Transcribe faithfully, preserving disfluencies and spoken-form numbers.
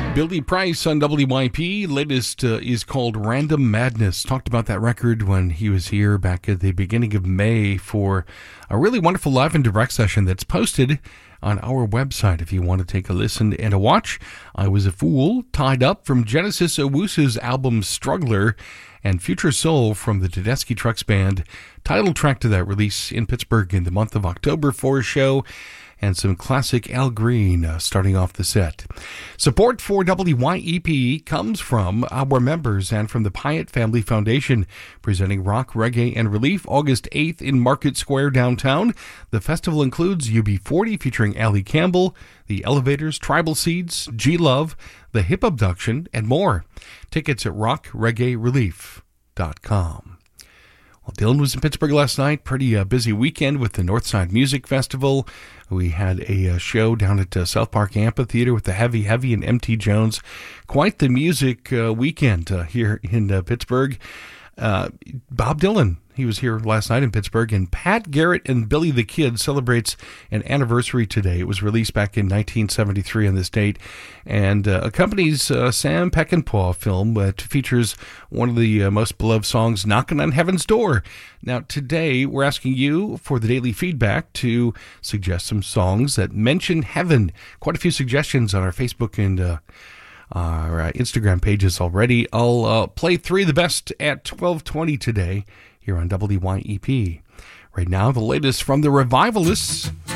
Billy Price on W Y P. Latest uh, is called Random Madness. Talked about that record when he was here back at the beginning of May for a really wonderful live and direct session that's posted on our website if you want to take a listen and a watch. I Was a Fool, Tied Up from Genesis Owusu's album Struggler, and Future Soul from the Tedeschi Trucks Band. Title track to that release in Pittsburgh in the month of October for a show. And some classic Al Green uh, starting off the set. Support for W Y E P comes from our members and from the Pyatt Family Foundation, presenting Rock, Reggae, and Relief August eighth in Market Square downtown. The festival includes U B forty featuring Allie Campbell, The Elevators, Tribal Seeds, G-Love, The Hip Abduction, and more. Tickets at rock reggae relief dot com. Well, Dylan was in Pittsburgh last night. Pretty uh, busy weekend with the Northside Music Festival. We had a uh, show down at uh, South Park Amphitheater with the Heavy Heavy and M T Jones. Quite the music uh, weekend uh, here in uh, Pittsburgh. Uh, Bob Dylan, he was here last night in Pittsburgh, and Pat Garrett and Billy the Kid celebrates an anniversary today. It was released back in nineteen seventy-three on this date, and uh, accompanies uh, Sam Peckinpah film that features one of the uh, most beloved songs, Knocking on Heaven's Door. Now, today, we're asking you for the daily feedback to suggest some songs that mention heaven. Quite a few suggestions on our Facebook and uh, our uh, Instagram pages already. I'll uh, play three of the best at twelve twenty today here on W Y E P. Right now, the latest from the Revivalists.